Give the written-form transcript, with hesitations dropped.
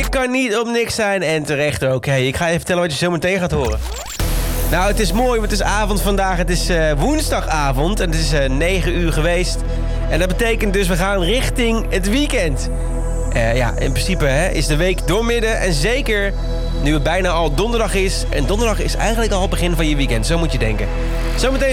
lief kan niet op niks zijn en terecht ook. Hey, ik ga je vertellen wat je zo meteen gaat horen. Nou, het is mooi, want het is avond vandaag. Het is woensdagavond en het is 9 uur geweest. En dat betekent dus we gaan richting het weekend. In principe is de week doormidden. En zeker nu het bijna al donderdag is. En donderdag is eigenlijk al het begin van je weekend. Zo moet je denken. Zometeen